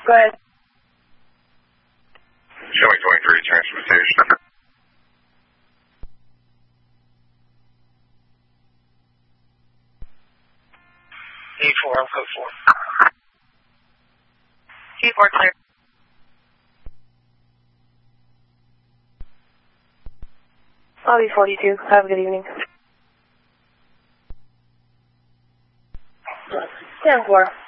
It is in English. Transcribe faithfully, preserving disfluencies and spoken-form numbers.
Go ahead. Showing twenty-three, transportation. E four, I'm code four. G four clear. Lobby forty-two. Have a good evening. ten four.